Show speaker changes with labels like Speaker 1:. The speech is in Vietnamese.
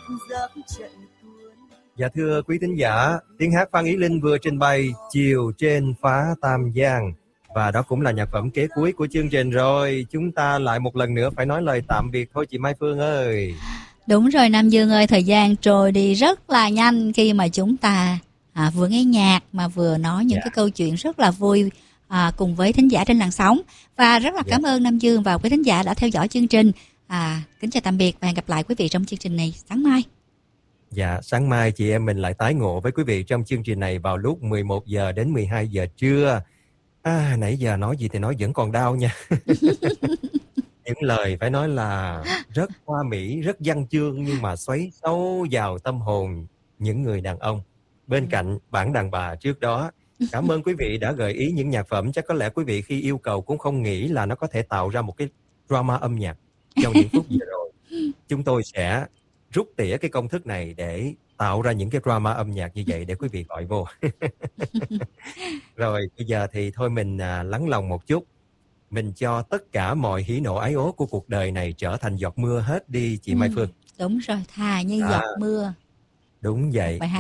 Speaker 1: Dạ thưa quý thính giả, tiếng hát Phan Ý Linh vừa trình bày Chiều trên phá Tam Giang. Và đó cũng là nhạc phẩm kế cuối của chương trình rồi. Chúng ta lại một lần nữa phải nói lời tạm biệt thôi chị Mai Phương ơi.
Speaker 2: Đúng rồi Nam Dương ơi, thời gian trôi đi rất là nhanh khi mà chúng ta vừa nghe nhạc mà vừa nói những cái câu chuyện rất là vui cùng với thính giả trên làn sóng. Và rất là cảm ơn Nam Dương và quý thính giả đã theo dõi chương trình. Kính chào tạm biệt và hẹn gặp lại quý vị trong chương trình này sáng mai.
Speaker 1: Dạ, sáng mai chị em mình lại tái ngộ với quý vị trong chương trình này vào lúc 11 giờ đến 12 giờ trưa. Nãy giờ nói gì thì nói vẫn còn đau nha. Những lời phải nói là rất hoa mỹ, rất văn chương nhưng mà xoáy sâu vào tâm hồn những người đàn ông bên cạnh bản đàn bà trước đó. Cảm ơn quý vị đã gợi ý những nhạc phẩm. Chắc có lẽ quý vị khi yêu cầu cũng không nghĩ là nó có thể tạo ra một cái drama âm nhạc trong những phút vừa rồi. Chúng tôi sẽ rút tỉa cái công thức này để tạo ra những cái drama âm nhạc như vậy để quý vị gọi vô. Rồi bây giờ thì thôi mình lắng lòng một chút. Mình cho tất cả mọi hỉ nộ ái ố của cuộc đời này trở thành giọt mưa hết đi chị Mai Phương.
Speaker 2: Đúng rồi, thà như giọt mưa.
Speaker 1: Đúng vậy.